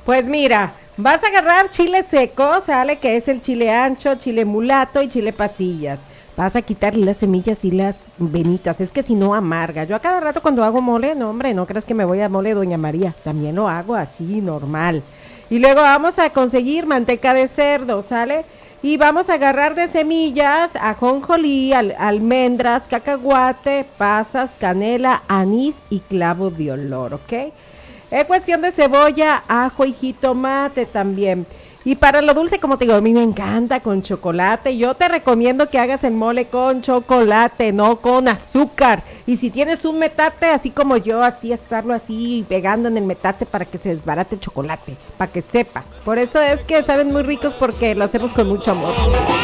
Pues mira, vas a agarrar chile seco, sale que es el chile ancho, chile mulato y chile pasillas. Vas a quitarle las semillas y las venitas, es que si no amarga. Yo a cada rato cuando hago mole, no hombre, no creas que me voy a mole Doña María, también lo hago así, normal. Y luego vamos a conseguir manteca de cerdo, ¿sale? Y vamos a agarrar de semillas ajonjolí, almendras, cacahuate, pasas, canela, anís y clavo de olor, ¿ok? Es cuestión de cebolla, ajo y jitomate también. Y para lo dulce, como te digo, a mí me encanta con chocolate. Yo te recomiendo que hagas el mole con chocolate, no con azúcar. Y si tienes un metate, así como yo, así estarlo así pegando en el metate para que se desbarate el chocolate, para que sepa. Por eso es que saben muy ricos porque lo hacemos con mucho amor.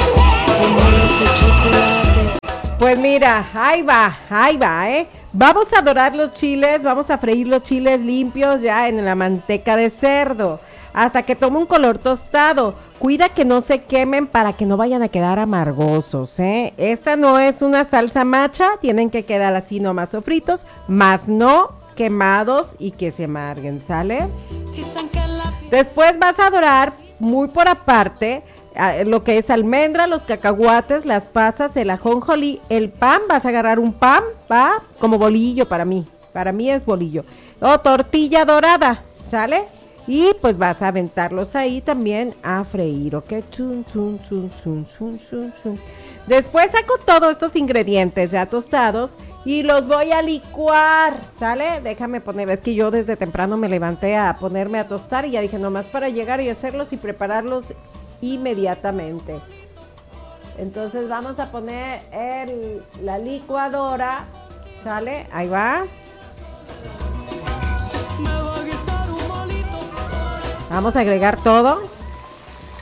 Pues mira, ahí va, ¿eh? Vamos a dorar los chiles, vamos a freír los chiles limpios ya en la manteca de cerdo, hasta que tome un color tostado. Cuida que no se quemen para que no vayan a quedar amargosos, ¿eh? Esta no es una salsa macha, tienen que quedar así nomás sofritos, más no quemados y que se amarguen, ¿sale? Después vas a dorar muy por aparte lo que es almendra, los cacahuates, las pasas, el ajonjolí, el pan. Vas a agarrar un pan, va, como bolillo para mí es bolillo, o tortilla dorada, ¿sale? Y pues vas a aventarlos ahí también a freír, ¿ok? Chun, chun, chun, chun, chun, chun, chun. Después saco todos estos ingredientes ya tostados y los voy a licuar, ¿sale? Déjame poner, es que yo desde temprano me levanté a ponerme a tostar y ya dije nomás para llegar y hacerlos y prepararlos inmediatamente. Entonces vamos a poner la licuadora, ¿sale? Ahí va. Vamos a agregar todo.